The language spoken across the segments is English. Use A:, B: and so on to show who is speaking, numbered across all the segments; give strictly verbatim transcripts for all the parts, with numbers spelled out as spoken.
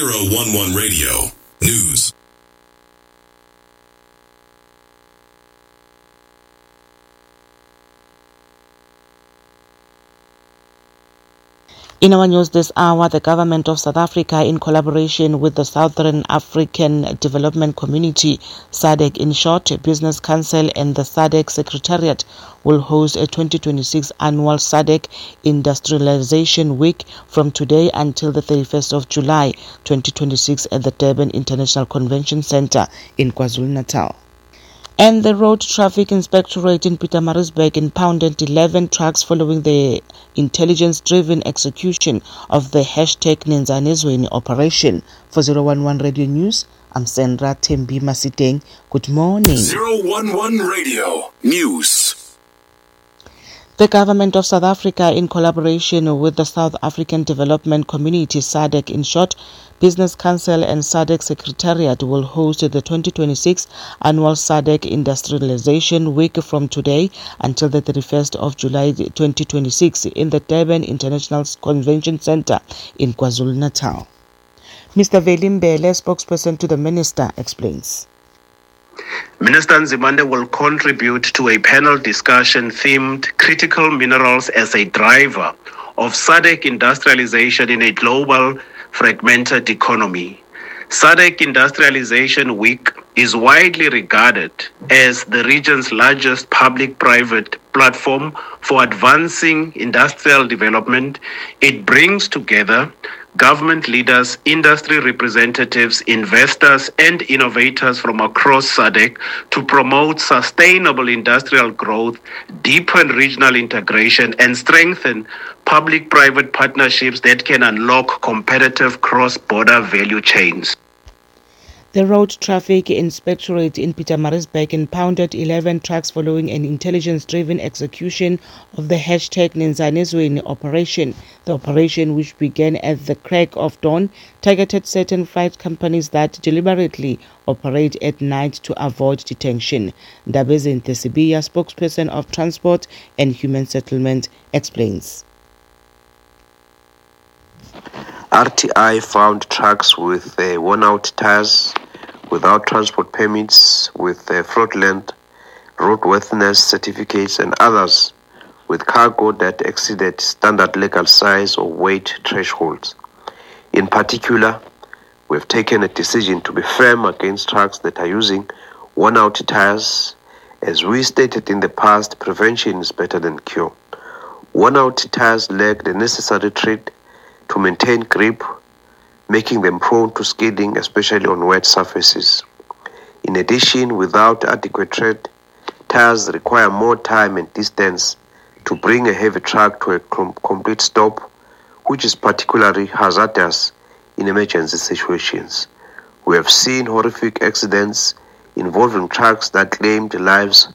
A: zero one one Radio News.
B: In our news this hour, the government of South Africa, in collaboration with the Southern African Development Community, SADC in short, Business Council and the SADC Secretariat, will host a twenty twenty-six annual SADC Industrialization Week from today until the thirty-first of July twenty twenty-six at the Durban International Convention Centre in KwaZulu-Natal. And the Road Traffic Inspectorate in Pietermaritzburg impounded eleven trucks following the intelligence-driven execution of the hashtag Nenzanezweni operation. For zero one one Radio News, I'm Sandra Tembi Masiteng. Good morning.
A: zero one one Radio News.
B: The government of South Africa, in collaboration with the South African Development Community, SADC in short, Business Council and SADC Secretariat, will host the twenty twenty-six annual SADC Industrialization Week from today until the thirty-first of July twenty twenty-six in the Durban International Convention Centre in KwaZulu-Natal. Mister Velimbele, spokesperson to the minister, explains.
C: Minister Nzimande will contribute to a panel discussion themed Critical Minerals as a Driver of SADC Industrialization in a Global Fragmented Economy. SADC Industrialization Week is widely regarded as the region's largest public-private platform for advancing industrial development. It brings together government leaders, industry representatives, investors, and innovators from across SADC to promote sustainable industrial growth, deepen regional integration, and strengthen public-private partnerships that can unlock competitive cross-border value chains.
B: The Road Traffic Inspectorate in Pietermaritzburg impounded eleven trucks following an intelligence-driven execution of the hashtag Nenzanezweni operation. The operation, which began at the crack of dawn, targeted certain freight companies that deliberately operate at night to avoid detection. Ndabezinthe Sibiya, spokesperson of Transport and Human Settlement, explains.
D: R T I found trucks with uh, worn-out tires, without transport permits, with uh, fraudulent roadworthiness certificates, and others with cargo that exceeded standard legal size or weight thresholds. In particular, we have taken a decision to be firm against trucks that are using worn-out tires. As we stated in the past, prevention is better than cure. Worn-out tires lack the necessary tread to maintain grip, making them prone to skidding, especially on wet surfaces. In addition, without adequate tread, tires require more time and distance to bring a heavy truck to a com- complete stop, which is particularly hazardous in emergency situations. We have seen horrific accidents involving trucks that claimed lives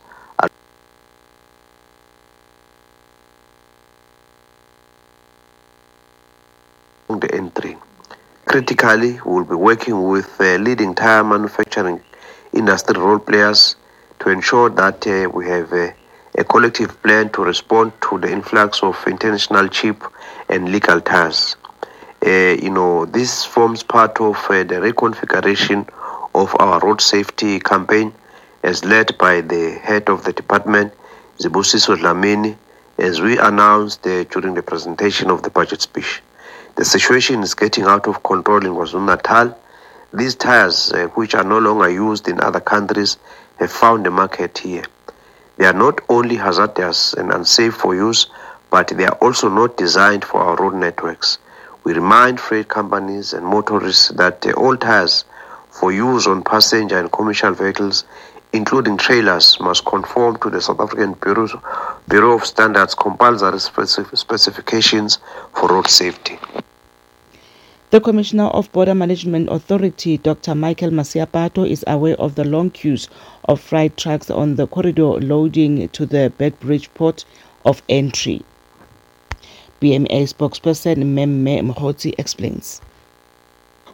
D: along the entry. Critically, we will be working with uh, leading tire manufacturing industry role players to ensure that uh, we have uh, a collective plan to respond to the influx of international cheap and legal tires. Uh, you know, this forms part of uh, the reconfiguration of our road safety campaign as led by the head of the department, Zibusiso Dlamini, as we announced uh, during the presentation of the budget speech. The situation is getting out of control in KwaZulu-Natal. These tires, uh, which are no longer used in other countries, have found a market here. They are not only hazardous and unsafe for use, but they are also not designed for our road networks. We remind freight companies and motorists that uh, all tires for use on passenger and commercial vehicles, including trailers, must conform to the South African Bureau, Bureau of Standards compulsory specif- specifications for road safety.
B: The Commissioner of Border Management Authority, Doctor Michael Masiapato, is aware of the long queues of freight trucks on the corridor loading to the Beitbridge port of entry. B M A spokesperson Memme Mhotsi explains.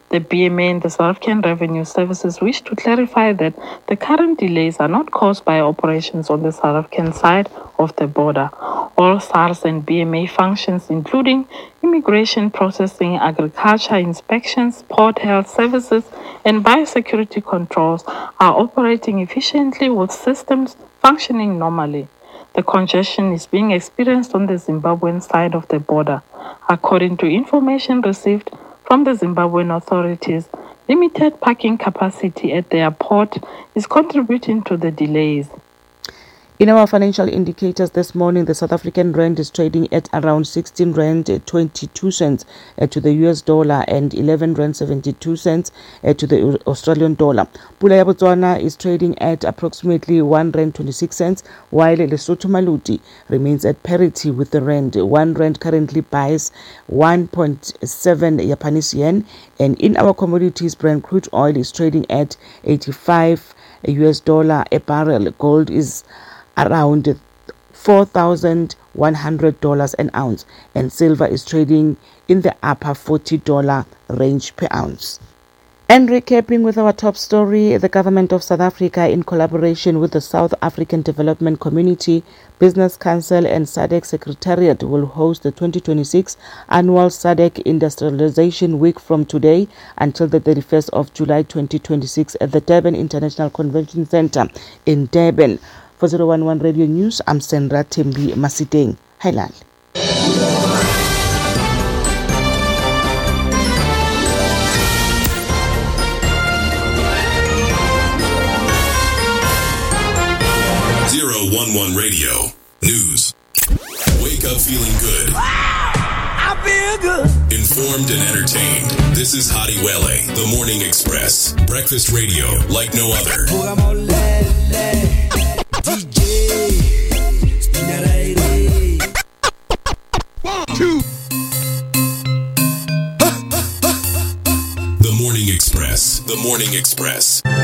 E: The B M A and the South African Revenue Services wish to clarify that the current delays are not caused by operations on the South African side of the border. All SARS and B M A functions, including immigration processing, agriculture inspections, port health services, and biosecurity controls, are operating efficiently with systems functioning normally. The congestion is being experienced on the Zimbabwean side of the border. According to information received from the Zimbabwean authorities, limited parking capacity at their port is contributing to the delays.
B: In our financial indicators this morning, the South African rand is trading at around sixteen rand twenty-two cents to the U S dollar and eleven rand seventy-two cents to the Australian dollar. Pula ya Botswana is trading at approximately one rand twenty-six cents, while Lesotho Maluti remains at parity with the rand. One rand currently buys one point seven Japanese yen, and in our commodities, Brent crude oil is trading at eighty-five U S dollar a barrel. Gold is around four thousand one hundred dollars an ounce, and silver is trading in the upper forty dollars range per ounce. And recapping with our top story, the government of South Africa, in collaboration with the South African Development Community, Business Council and SADC Secretariat, will host the twenty twenty-six annual SADC Industrialization Week from today until the thirty-first of July twenty twenty-six at the Durban International Convention Centre in Durban. For zero one one Radio News, I'm Sandra Tembi Masiteng. Hi, Lal.
A: zero one one Radio News. Wake up feeling good.
F: I feel good.
A: Informed and entertained. This is Hadi Wele, The Morning Express. Breakfast radio like no other.
F: D J Spinaraire. One, two.
A: The Morning Express. The Morning Express.